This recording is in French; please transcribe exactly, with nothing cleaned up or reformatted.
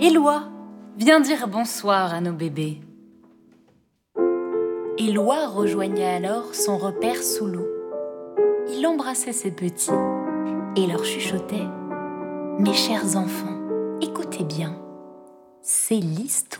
Éloi, viens dire bonsoir à nos bébés. Éloi rejoignait alors son repère sous l'eau. Il embrassait ses petits et leur chuchotait « Mes chers enfants, écoutez bien, c'est l'histoire ».